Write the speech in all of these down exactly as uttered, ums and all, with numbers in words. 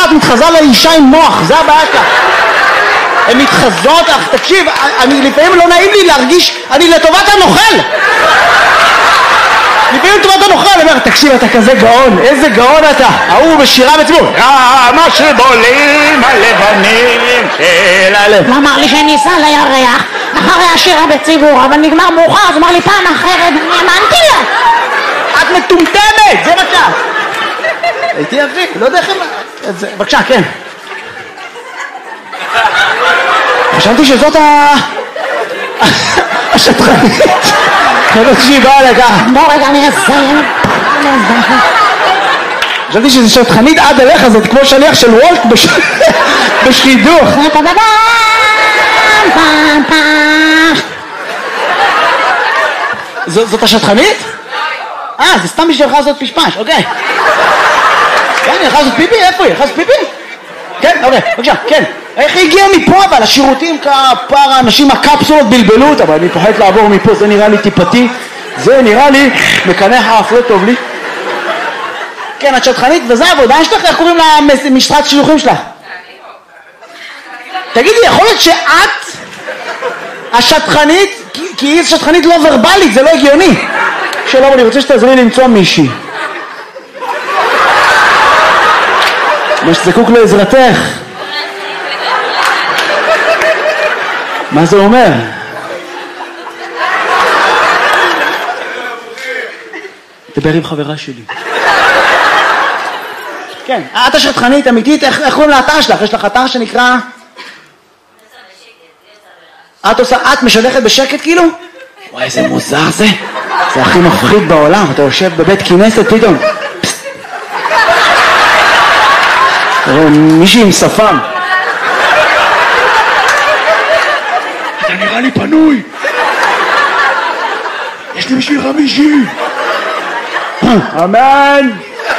את מתחזה לאישה עם מוח, זה הבעיה שלך. הן מתחזות, אך תקשיב, אני לפעמים לא נעים לי להרגיש, אני לטובת הנוכל. לפעמים לטובת הנוכל, אני אומר, תקשיב, אתה כזה גאון, איזה גאון אתה. ההוא בשירה בציבור, כמה שבולים הלבנים של הלב. הוא אמר לי שאני אסע לירח אחרי השירה בציבור, אבל נגמר מאוחר, אז אמר לי פעם אחרת, אני האמנתי לה. את מטומטמת, זה מה שאת. הייתי יפי, לא יודע איך... בבקשה, כן. חשבתי שזאת ה... השטחנית. חשבתי שהיא באה לכך. בוא רגע, אני אסיים. חשבתי שזה שטחנית עד אליך, זאת כמו שליח של וולט בשידוך. זאת השטחנית? אה, זה סתם בשביל לך לעשות פשפש, אוקיי. כן, היא הלכה לעשות פיפי? איפה היא? הלכה לעשות פיפי? כן, אוקיי, בבקשה, כן. איך היא הגיעה מפה אבל? השירותים כפר האנשים הקפסולות בלבלו אותה, אבל אני פוחד לעבור מפה, זה נראה לי טיפתי. זה נראה לי מקנח האף, לא טוב לי. כן, את שטחנית, וזה העבודה שלך? איך קוראים למשרת שילוחים שלך? תגידי, יכול להיות שאת השטחנית, כי היא שטחנית לא ורבלית, זה לא הגיוני. שלום, אני רוצה שתעזרי לי למצוא מישהי. מה שזקוק לעזרתך. מה זה אומר? דבר עם חברה שלי. כן, את השטחנית אמיתית, איך קוראים לאתר שלך? יש לך אתר שנקרא... את עושה, את משדכת בשקט כאילו? וואי, איזה מוזר זה. זה הכי מפחיד בעולם, אתה יושב בבית כנסת פתאום. תראה, מישהי עם שפם. אתה נראה לי פנוי. יש לי בשבילך מישהי. אמן.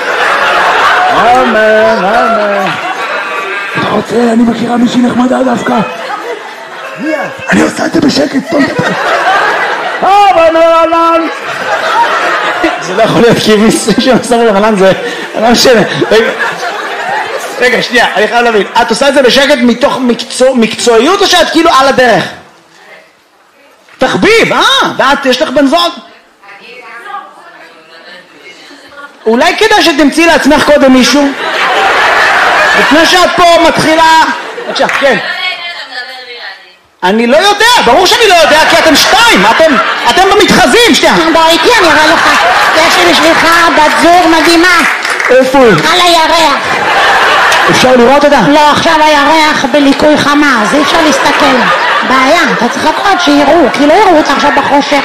אמן, אמן. אתה רוצה, אני מכירה מישהי נחמדה דווקא. אני עושה את זה בשקט, טוב דבר. אבל רענן. זה לא יכול להיות כי מישהו שעושה רענן זה... לא משנה. רגע, שנייה, אני חייב להבין. את עושה את זה בשקט מתוך מקצועיות או שאת כאילו על הדרך? תחביב, אה, ואת, יש לך בן זוג? אולי כדאי שתמצאי לעצמך קודם מישהו? לפני שאת פה מתחילה... בבקשה, כן. אני לא יודע, ברור שאני לא יודע, כי אתם שתיים, אתם, אתם במתחזים, שנייה. בוא איתי, אני אראה לך. יש לי בשבילך בת זוג מדהימה. איפה היא? על הירח. אפשר לראות אותה? לא, עכשיו הירח בליקוי חמה, אז אי אפשר להסתכל. בעיה, אתה צריך לקרוא שיראו, כי לא יראו אותה עכשיו בחושך.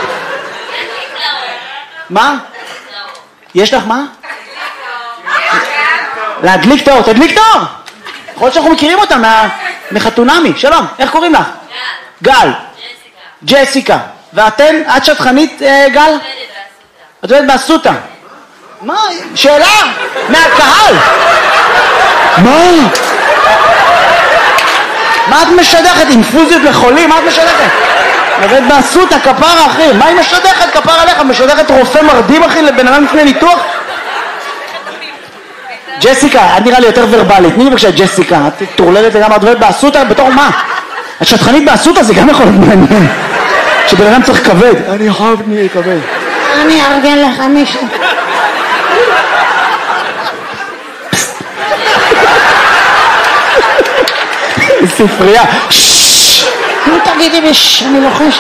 מה? יש לך מה? להדליק תאור, תדליק תאור! יכול להיות שאנחנו מכירים אותה מחתונמי. שלום, איך קוראים לך? גל. גל. ג'סיקה. ג'סיקה. ואתן, את שטחנית, גל? את עובדת באסותא. מה? שאלה? מהקהל. מה? מה את משדכת? אינפוזיות לחולים? מה את משדכת? עובדת באסותא, כפרה אחי. מה היא משדכת? כפרה עליך. משדכת רופא מרדים אחי לבן אדם לפני ניתוח? ג'סיקה, את נראה לי יותר ורבלית. תני לי בבקשה ג'סיקה, את תורללת לגמרי, את עובדת באסותא בתור מה? את שטחנית באסותא זה גם יכול להיות מעניין. שבן אדם צריך כבד. אני חייב נהיה כבד. אני ארגן לך מישהו. ספרייה. נו תגידי בש, אני לוחשת.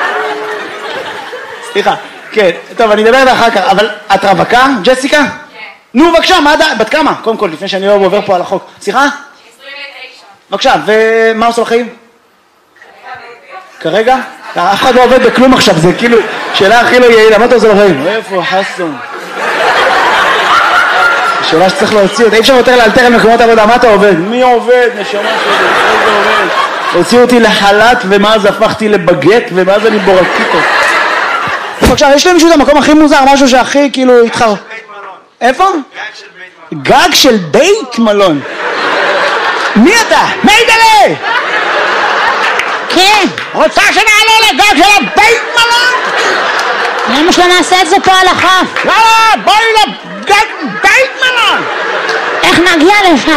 סליחה, כן, טוב אני אדבר אחר כך, אבל את רווקה, ג'סיקה? נו בבקשה, מה עדיין? בת כמה? קודם כל, לפני שאני לא עובר פה על החוק. סליחה? עשרים ותשע. בבקשה, ומה עושה לחיים? כרגע? אף אחד לא עובד בכלום עכשיו, זה כאילו שאלה הכי לא יעילה, מה אתה עושה לחיים? איפה חסון? שאלה שצריך להוציא אותה, אי אפשר יותר לאלתר על מקומות עבודה, מה אתה עובד? מי עובד? נשמה שלי, איזה עובד? הוציאו אותי לחל"ת ומאז הפכתי לבגט ומאז אני בורקיטו. בבקשה, יש למישהו את המקום הכי מוזר, משהו שהכי כאילו התחר... איפה? גג של בית מלון. מי אתה? מיידלה! כן. רוצה שנעלה לגג של הבית מלון? למה שלא נעשה את זה פה על החוף? לא, בואי לגג בית מלון! איך נגיע לשם?